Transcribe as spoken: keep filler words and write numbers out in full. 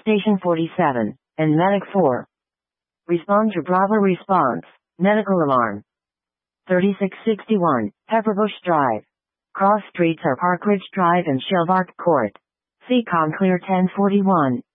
Station forty-seven, and Medic four. Respond to Bravo response. Medical alarm. thirty-six sixty-one, Pepperbush Drive. Cross streets are Park Ridge Drive and Shelvark Court. C COM clear ten forty-one.